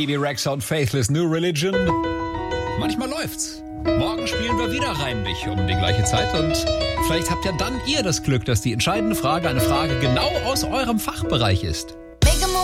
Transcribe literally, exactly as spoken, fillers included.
Phoebe Rexha und Faithless New Religion. Manchmal läuft's. Morgen spielen wir wieder Reimlich um die gleiche Zeit und vielleicht habt ja dann ihr das Glück, dass die entscheidende Frage eine Frage genau aus eurem Fachbereich ist.